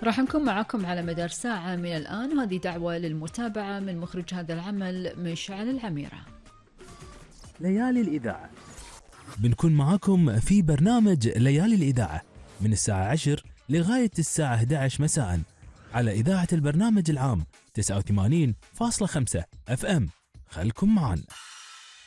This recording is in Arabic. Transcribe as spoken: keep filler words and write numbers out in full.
راح نكون معكم على مدار ساعة من الآن، وهذه دعوة للمتابعة من مخرج هذا العمل مشعل العميرة. ليالي الإذاعة بنكون معاكم في برنامج ليالي الإذاعة من الساعة عشر لغاية الساعة إحدى عشر مساء على إذاعة البرنامج العام تسعة وثمانين فاصلة خمسة أف أم. خلكم معنا.